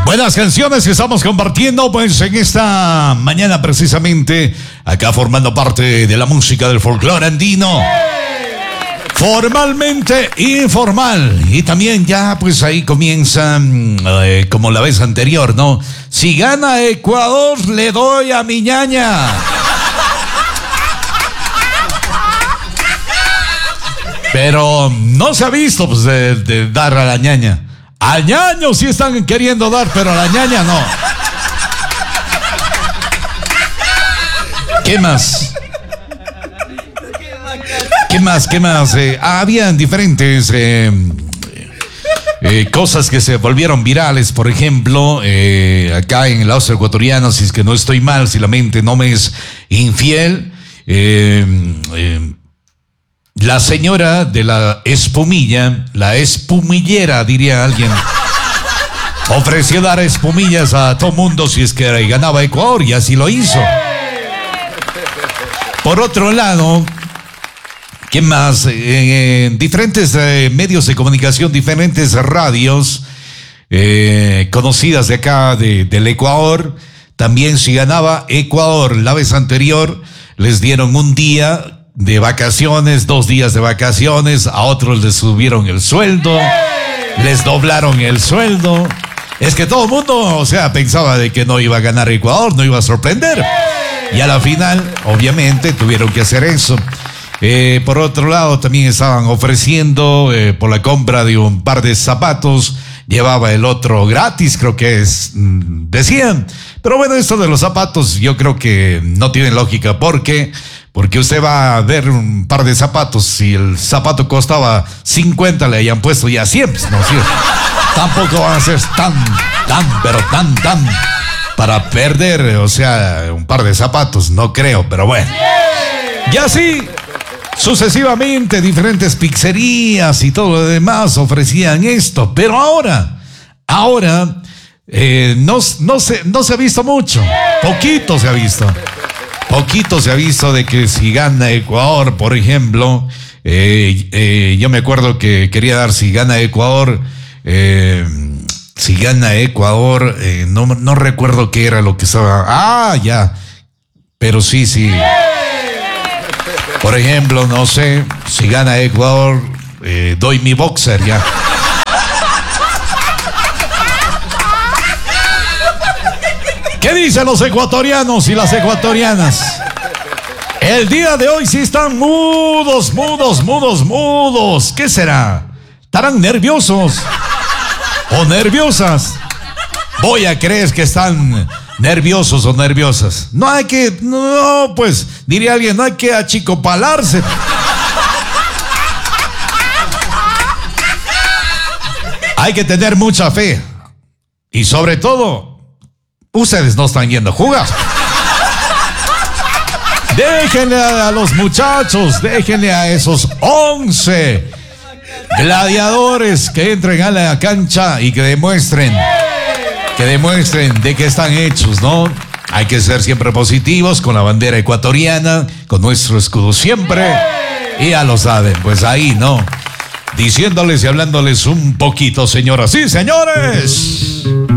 Buenas canciones que estamos compartiendo pues en esta mañana precisamente, acá formando parte de la música del folclore andino. Formalmente informal. Y también ya pues ahí comienza como la vez anterior, ¿no? Si gana Ecuador le doy a mi ñaña. Pero no se ha visto pues de dar a la ñaña. Al ñaño sí están queriendo dar, pero a la ñaña no. ¿Qué más? ¿Qué más? Habían diferentes cosas que se volvieron virales. Por ejemplo, acá en el Austro ecuatoriano, si es que no estoy mal, si la mente no me es infiel, la señora de la espumilla, la espumillera, diría alguien, ofreció dar espumillas a todo mundo si es que ganaba Ecuador, y así lo hizo. Por otro lado, ¿qué más? En diferentes medios de comunicación, diferentes radios conocidas de acá, del Ecuador, también si ganaba Ecuador la vez anterior, les dieron un día de vacaciones, 2 días de vacaciones, a otros les subieron el sueldo, les doblaron el sueldo. Es que todo el mundo, o sea, pensaba de que no iba a ganar Ecuador, no iba a sorprender. Y a la final, obviamente, tuvieron que hacer eso. Por otro lado, también estaban ofreciendo por la compra de un par de zapatos, llevaba el otro gratis, creo que es, decían. Pero bueno, esto de los zapatos yo creo que no tiene lógica. Porque usted va a ver un par de zapatos, si el zapato costaba 50, le hayan puesto ya 100, ¿no? ¿Sí? Tampoco van a ser tan, para perder, o sea, un par de zapatos, no creo, pero bueno. Y así, sucesivamente, diferentes pizzerías y todo lo demás ofrecían esto, pero ahora, no se ha visto mucho, poquito se ha visto de que si gana Ecuador, por ejemplo, yo me acuerdo que quería dar si gana Ecuador, no recuerdo qué era lo que estaba, ya, pero sí, por ejemplo, no sé, si gana Ecuador, doy mi boxer, ya. ¿Qué dicen los ecuatorianos y las ecuatorianas? El día de hoy sí están mudos. ¿Qué será? ¿Estarán nerviosos o nerviosas? Voy a creer que están nerviosos o nerviosas. Pues, diría alguien, no hay que achicopalarse. Hay que tener mucha fe. Y sobre todo, ustedes no están yendo a jugar. Déjenle a los muchachos, déjenle a esos 11 gladiadores que entren a la cancha y que demuestren de qué están hechos, ¿no? Hay que ser siempre positivos con la bandera ecuatoriana, con nuestro escudo siempre. Y ya lo saben, pues ahí, ¿no? Diciéndoles y hablándoles un poquito, señoras y señores.